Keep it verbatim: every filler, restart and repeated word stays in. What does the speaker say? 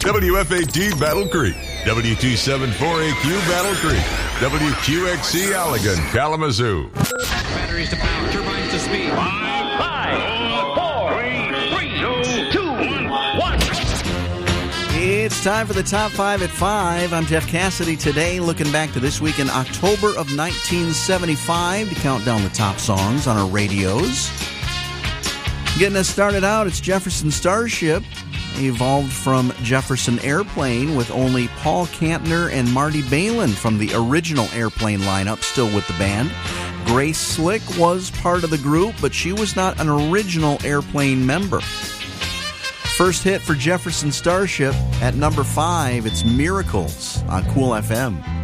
W F A T Battle Creek, W two seventy-four A Q Battle Creek, W Q X C Allegan, Kalamazoo. Batteries to power, turbines to speed. Five, five, four, three, two, one. It's time for the Top five at five. I'm Jeff Cassidy. Today, looking back to this week in October of nineteen seventy-five to count down the top songs on our radios. Getting us started out, it's Jefferson Starship. Evolved from Jefferson Airplane with only Paul Kantner and Marty Balin from the original Airplane lineup still with the band. Grace Slick was part of the group, but she was not an original Airplane member. First hit for Jefferson Starship at number five, it's Miracles on Cool F M.